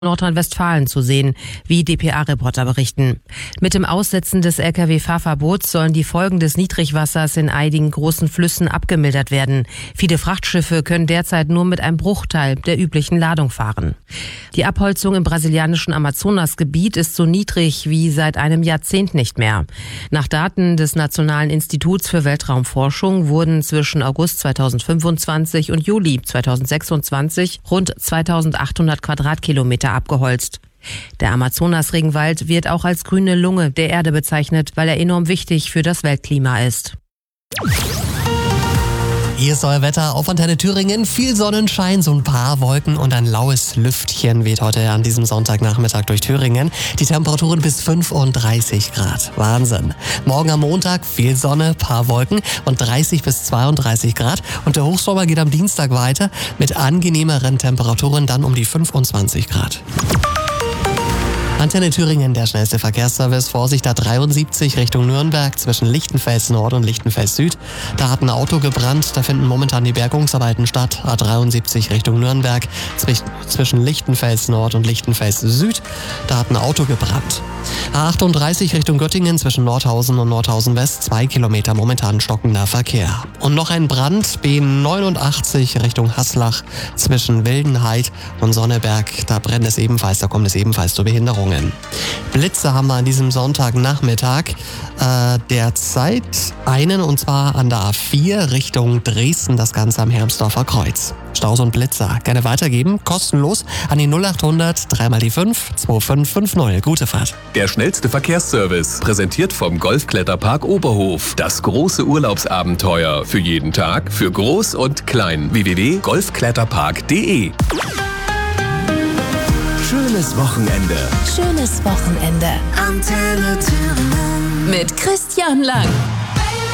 Nordrhein-Westfalen zu sehen, wie dpa-Reporter berichten. Mit dem Aussetzen des Lkw-Fahrverbots sollen die Folgen des Niedrigwassers in einigen großen Flüssen abgemildert werden. Viele Frachtschiffe können derzeit nur mit einem Bruchteil der üblichen Ladung fahren. Die Abholzung im brasilianischen Amazonasgebiet ist so niedrig wie seit einem Jahrzehnt nicht mehr. Nach Daten des Nationalen Instituts für Weltraumforschung wurden zwischen August 2025 und Juli 2026 rund 2800 Quadratkilometer abgeholzt. Der Amazonas-Regenwald wird auch als grüne Lunge der Erde bezeichnet, weil er enorm wichtig für das Weltklima ist. Hier ist euer Wetter auf Antenne Thüringen. Viel Sonnenschein, so ein paar Wolken und ein laues Lüftchen weht heute an diesem Sonntagnachmittag durch Thüringen. Die Temperaturen bis 35 Grad. Wahnsinn. Morgen am Montag viel Sonne, paar Wolken und 30 bis 32 Grad. Und der Hochsommer geht am Dienstag weiter mit angenehmeren Temperaturen dann um die 25 Grad. Antenne Thüringen, der schnellste Verkehrsservice. Vorsicht, A73 Richtung Nürnberg zwischen Lichtenfels Nord und Lichtenfels Süd. Da hat ein Auto gebrannt, da finden momentan die Bergungsarbeiten statt. A73 Richtung Nürnberg zwischen Lichtenfels Nord und Lichtenfels Süd. Da hat ein Auto gebrannt. A38 Richtung Göttingen zwischen Nordhausen und Nordhausen West, 2 Kilometer momentan stockender Verkehr. Und noch ein Brand, B89 Richtung Haslach zwischen Wildenheid und Sonneberg. Da brennt es ebenfalls, da kommt es ebenfalls zu Behinderungen. Blitze haben wir an diesem Sonntagnachmittag derzeit einen, und zwar an der A4 Richtung Dresden, das Ganze am Hermsdorfer Kreuz. Staus und Blitzer gerne weitergeben, kostenlos an die 0800 3 die 5 2550. Gute Fahrt. Der schnellste Verkehrsservice, präsentiert vom Golfkletterpark Oberhof. Das große Urlaubsabenteuer für jeden Tag, für Groß und Klein. www.golfkletterpark.de. Schönes Wochenende. Schönes Wochenende. Antenne Thüringen. Mit Christian Lang.